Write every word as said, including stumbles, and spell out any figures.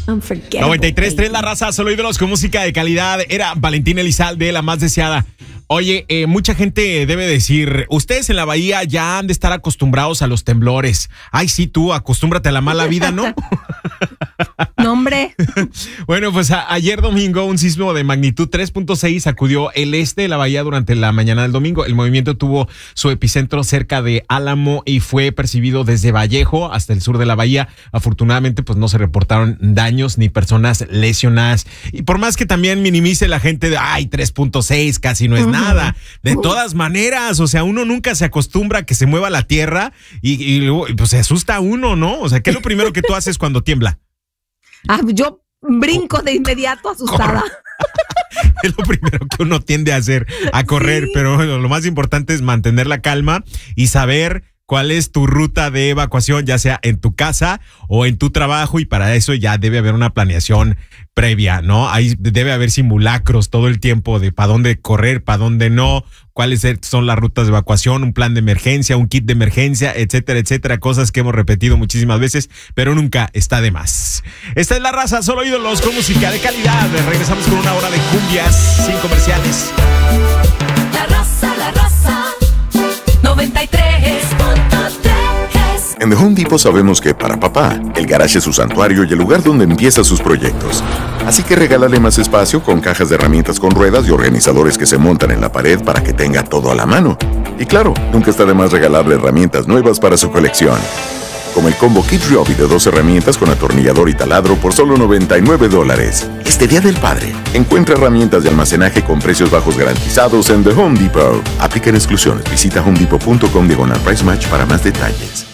noventa y tres tres La Raza, solo ídolos con música de calidad. Era Valentín Elizalde, la más deseada. Oye, eh, mucha gente debe decir, ustedes en la bahía ya han de estar acostumbrados a los temblores. Ay, sí, tú, acostúmbrate a la mala vida, ¿no? No, hombre. Bueno, pues a, ayer domingo un sismo de magnitud tres punto seis sacudió el este de la bahía durante la mañana del domingo. El movimiento tuvo su epicentro cerca de Álamo y fue percibido desde Vallejo hasta el sur de la bahía. Afortunadamente, pues no se reportaron daños ni personas lesionadas. Y por más que también minimice la gente de, ay, tres punto seis casi no es uh-huh. nada. De uh-huh. todas maneras, o sea, uno nunca se acostumbra a que se mueva la tierra y, y luego pues se asusta uno, ¿no? O sea, ¿qué es lo primero que tú haces cuando tiembla? Ah, yo brinco de inmediato asustada. Es lo primero que uno tiende a hacer, a correr, sí. Pero lo más importante es mantener la calma y saber cuál es tu ruta de evacuación, ya sea en tu casa o en tu trabajo, y para eso ya debe haber una planeación previa, ¿no? Ahí debe haber simulacros todo el tiempo de para dónde correr, para dónde no, cuáles son las rutas de evacuación, un plan de emergencia, un kit de emergencia, etcétera, etcétera, cosas que hemos repetido muchísimas veces, pero nunca está de más. Esta es La Raza, solo ídolos con música de calidad. Regresamos con una hora de cumbias sin comerciales. La Raza, La Raza, noventa y tres. En The Home Depot sabemos que para papá, el garage es su santuario y el lugar donde empieza sus proyectos. Así que regálale más espacio con cajas de herramientas con ruedas y organizadores que se montan en la pared para que tenga todo a la mano. Y claro, nunca está de más regalarle herramientas nuevas para su colección. Como el combo Kit Ryobi de dos herramientas con atornillador y taladro por solo noventa y nueve dólares. Este Día del Padre, encuentra herramientas de almacenaje con precios bajos garantizados en The Home Depot. Aplican exclusiones. Visita homedepot punto com diagonal price match para más detalles.